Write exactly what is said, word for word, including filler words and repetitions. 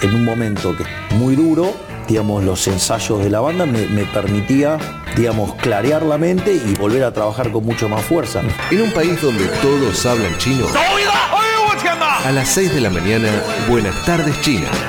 en un momento que es muy duro, digamos, los ensayos de la banda me, me permitía, digamos, clarear la mente y volver a trabajar con mucho más fuerza. En un país donde todos hablan chino, a las seis de la mañana, Buenas tardes China.